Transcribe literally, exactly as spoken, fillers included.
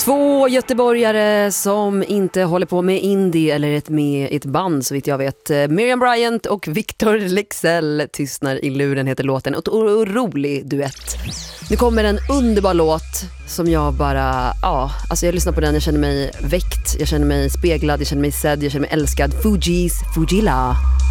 Två göteborgare som inte håller på med indie eller ett, med ett band så vitt jag vet. Miriam Bryant och Victor Lexell, Tystnar i luren heter låten. Och rolig duett. Nu kommer en underbar låt som jag bara, ja, alltså jag lyssnar på den, jag känner mig väckt, jag känner mig speglad, jag känner mig sedd, jag känner mig älskad. Fugees Fugilla.